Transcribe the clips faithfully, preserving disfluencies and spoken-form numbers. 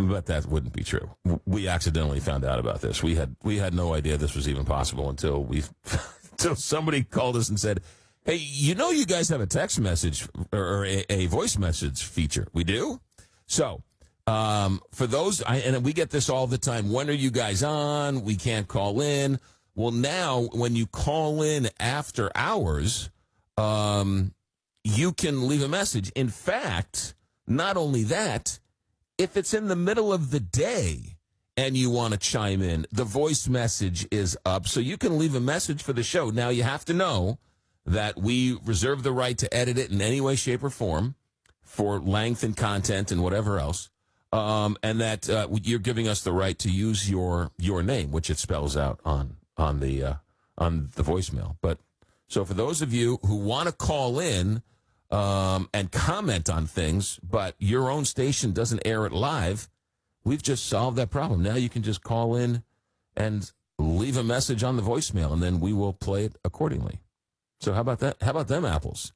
But that wouldn't be true. We accidentally found out about this. We had we had no idea this was even possible until we until somebody called us and said, "Hey, you know, you guys have a text message or a, a voice message feature." We do. So um, for those, I, and we get this all the time. When are you guys on? We can't call in. Well, now when you call in after hours, um, you can leave a message. In fact, not only that. If it's in the middle of the day and you want to chime in, the voice message is up. So you can leave a message for the show. Now, you have to know that we reserve the right to edit it in any way, shape, or form for length and content and whatever else. Um, and that uh, you're giving us the right to use your your name, which it spells out on on the uh, on the voicemail. But so for those of you who want to call in, Um, and comment on things, but your own station doesn't air it live, we've just solved that problem. Now you can just call in and leave a message on the voicemail, and then we will play it accordingly. So how about that? How about them apples?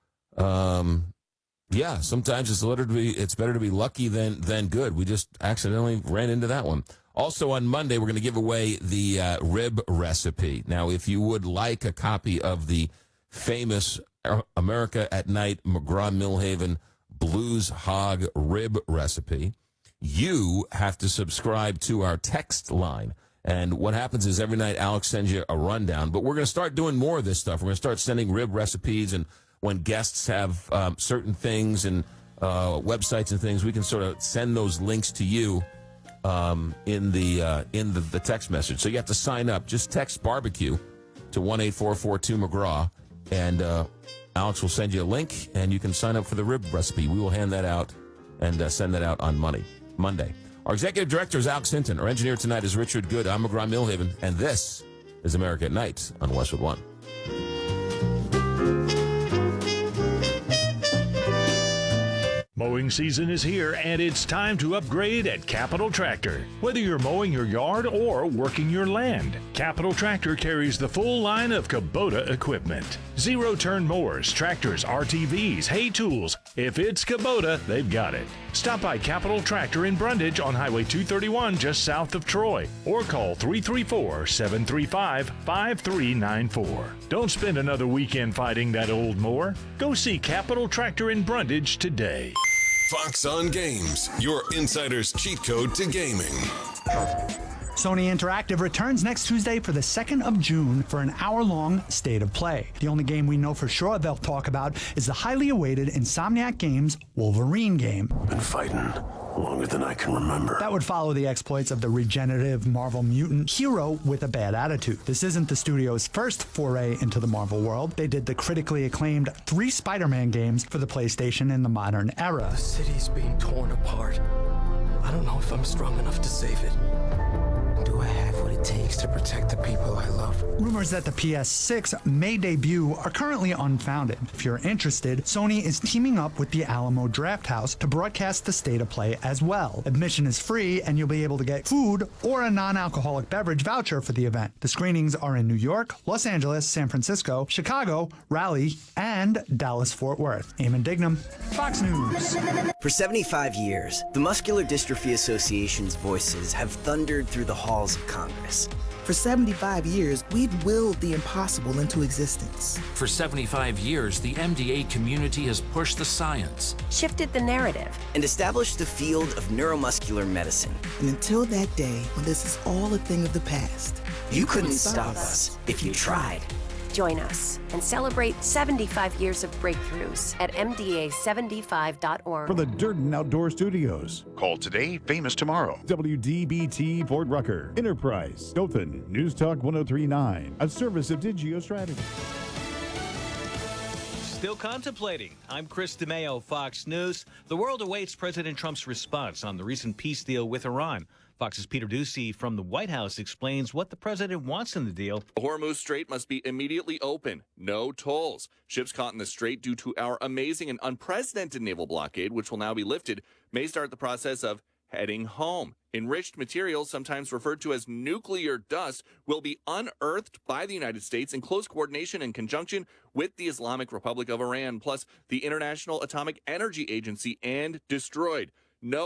Um, yeah, sometimes it's better to be it's better to be lucky than than good. We just accidentally ran into that one. Also on Monday, we're going to give away the uh, rib recipe. Now, if you would like a copy of the famous America at Night McGraw-Milhaven Blues Hog Rib Recipe, you have to subscribe to our text line. And what happens is every night Alex sends you a rundown, but we're going to start doing more of this stuff. We're going to start sending rib recipes, and when guests have um, certain things and uh, websites and things, we can sort of send those links to you um, in the uh, in the, the text message. So you have to sign up. Just text barbecue to one eight four four two McGraw, and uh, Alex will send you a link, and you can sign up for the rib recipe. We will hand that out and uh, send that out on Monday. Monday. Our executive director is Alex Hinton. Our engineer tonight is Richard Good. I'm McGraw-Milhaven, and this is America at Night on Westwood One. Mowing season is here, and it's time to upgrade at Capital Tractor. Whether you're mowing your yard or working your land, Capital Tractor carries the full line of Kubota equipment. Zero-turn mowers, tractors, R T Vs, hay tools. If it's Kubota, they've got it. Stop by Capital Tractor in Brundage on Highway two thirty-one just south of Troy, or call three three four, seven three five, five three nine four. Don't spend another weekend fighting that old mower. Go see Capital Tractor in Brundage today. Fox on Games, your insider's cheat code to gaming. Sony Interactive returns next Tuesday for the second of June for an hour-long State of Play. The only game we know for sure they'll talk about is the highly awaited Insomniac Games Wolverine game. Been fighting longer than I can remember. That would follow the exploits of the regenerative Marvel mutant hero with a bad attitude. This isn't the studio's first foray into the Marvel world. They did the critically acclaimed three Spider-Man games for the PlayStation in the modern era. The city's being torn apart. I don't know if I'm strong enough to save it. Do I have what it takes to protect the people I love? Rumors that the P S six may debut are currently unfounded. If you're interested, Sony is teaming up with the Alamo Drafthouse to broadcast the State of Play as well. Admission is free, and you'll be able to get food or a non-alcoholic beverage voucher for the event. The screenings are in New York, Los Angeles, San Francisco, Chicago, Raleigh, and Dallas-Fort Worth. Eamon Dignam, Fox News. For seventy-five years, the Muscular Dystrophy Association's voices have thundered through the halls of Congress. For seventy-five years, we've willed the impossible into existence. For seventy-five years, the M D A community has pushed the science, shifted the narrative, and established the field of neuromuscular medicine. And until that day, when this is all a thing of the past, you couldn't stop us if you tried. Join us and celebrate seventy-five years of breakthroughs at M D A seventy-five dot org. For the Durden Outdoor Studios. Call today, famous tomorrow. W D B T Fort Rucker. Enterprise. Dothan. News Talk one oh three point nine. A service of Digio Strategy. Still contemplating. I'm Chris DeMeo, Fox News. The world awaits President Trump's response on the recent peace deal with Iran. Fox's Peter Doocy from the White House explains what the president wants in the deal. The Hormuz Strait must be immediately open. No tolls. Ships caught in the strait due to our amazing and unprecedented naval blockade, which will now be lifted, may start the process of heading home. Enriched materials, sometimes referred to as nuclear dust, will be unearthed by the United States in close coordination and conjunction with the Islamic Republic of Iran, plus the International Atomic Energy Agency, and destroyed. No